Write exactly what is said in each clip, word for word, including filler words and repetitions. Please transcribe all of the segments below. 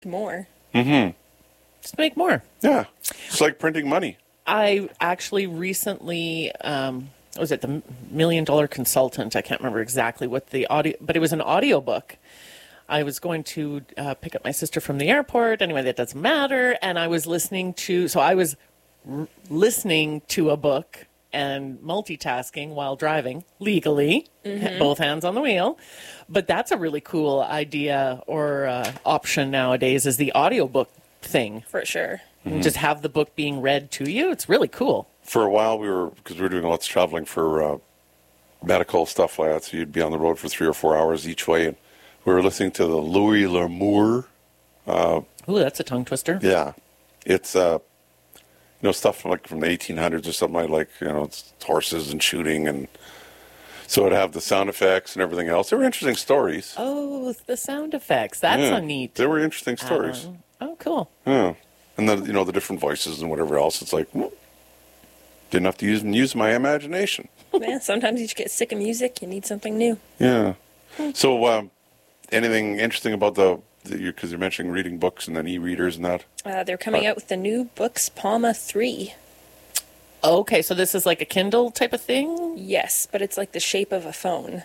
more. Mm-hmm. Just make more. Yeah. It's like printing money. I actually recently, um, was it the Million Dollar Consultant? I can't remember exactly what the audio, but it was an audiobook. I was going to uh, pick up my sister from the airport. Anyway, that doesn't matter. And I was listening to, so I was r- listening to a book and multitasking while driving legally, Mm-hmm. both hands on the wheel. But that's a really cool idea or uh, option nowadays is the audiobook thing. For sure. And just have the book being read to you. It's really cool. For a while, we were, because we were doing lots of traveling for uh, medical stuff like that, so you'd be on the road for three or four hours each way. And we were listening to the Louis L'Amour. Ooh, that's a tongue twister. Yeah. It's, uh, you know, stuff like from the eighteen hundreds or something like, like you know, it's horses and shooting. And so it'd have the sound effects and everything else. They were interesting stories. Oh, the sound effects. That's Yeah. a neat. They were interesting stories. add-on. Oh, cool. Yeah. And then, you know, the different voices and whatever else. It's like, well, didn't have to use, use my imagination. Yeah, sometimes you just get sick of music. You need something new. Yeah. So, um, anything interesting about the, because you're mentioning reading books and then e-readers and that? Uh, they're coming Uh, out with the new Books Palma three. Okay, so this is like a Kindle type of thing? Yes, but it's like the shape of a phone.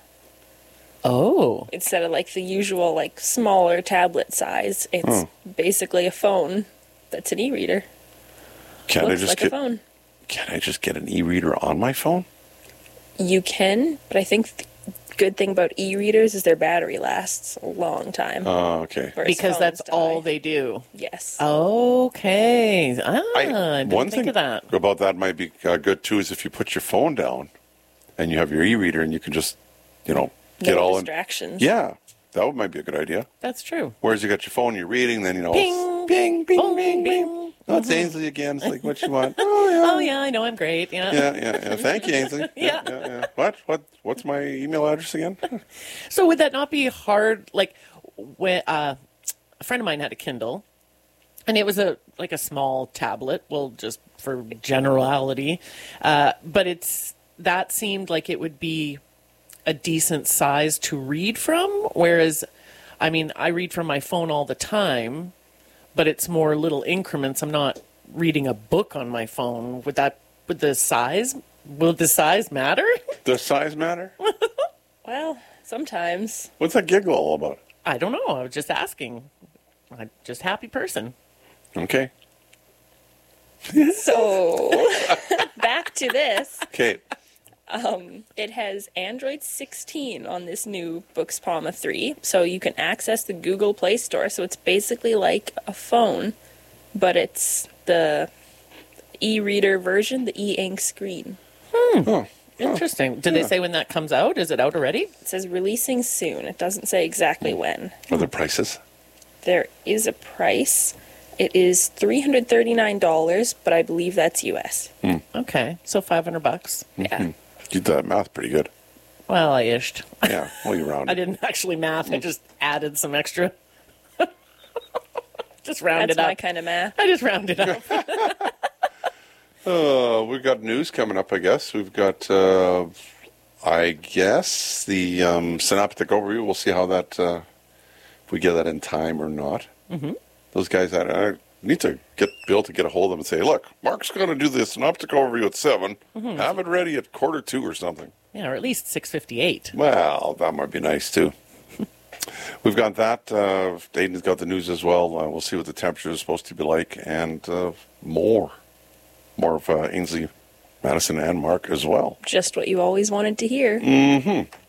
Oh. Instead of like the usual like smaller tablet size, it's Oh. basically a phone that's an e-reader. Can't I Looks just like a get, phone. can I just get an e-reader on my phone? You can, but I think the good thing about e-readers is their battery lasts a long time. Oh, okay. whereas Because phones that's die. all they do. Yes. Okay. Ah, I, didn't one think thing of that. about that might be uh, good too is if you put your phone down and you have your e-reader and you can just, you know, get no all in. distractions. Yeah, that might be a good idea. That's true. Whereas you got your phone, you're reading, then you know, Ping, ping, ping, boom, ping, bing. ping. Oh, it's Ainsley again. It's like what you want. Oh yeah. Oh, yeah, I know I'm great. Yeah. Yeah, yeah, yeah. Thank you, Ainsley. Yeah. yeah, yeah. What? What? What's my email address again? So would that not be hard? Like, when uh, a friend of mine had a Kindle, and it was a like a small tablet. Well, just for generality, uh, but it's that seemed like it would be a decent size to read from. Whereas, I mean, I read from my phone all the time, but it's more little increments. I'm not reading a book on my phone. Would that? Would the size? Will the size matter? Does size matter? Well, sometimes. What's that giggle all about? I don't know. I was just asking. I'm just a happy person. Okay. So, back to this. Okay. It has Android sixteen on this new Books Palma three, so you can access the Google Play Store. So it's basically like a phone, but it's the e-reader version, the e-ink screen. Oh. Interesting. Did they say when that comes out? Is it out already? It says releasing soon. It doesn't say exactly when. Are there prices? There is a price. It is three hundred thirty-nine dollars, but I believe that's U S. Okay, so five hundred bucks. Yeah. You did that math pretty good. Well, I ished. Yeah. Well, you rounded. I didn't actually math. I just added some extra. Just rounded That's my up. kind of math. I just rounded up. Uh, we've got news coming up, I guess. We've got, uh, I guess, the um, synoptic overview. We'll see how that, uh, if we get that in time or not. Mm-hmm. Those guys, I, I need to get Bill to get a hold of them and say, look, Mark's going to do the synoptic overview at seven. Mm-hmm. Have it ready at quarter two or something. Yeah, or at least six fifty-eight. Well, that might be nice, too. We've got that. Uh, Aiden's got the news as well. Uh, we'll see what the temperature is supposed to be like and uh, more. More of uh, Ainsley, Madison, and Mark as well. Just what you always wanted to hear. Mm-hmm.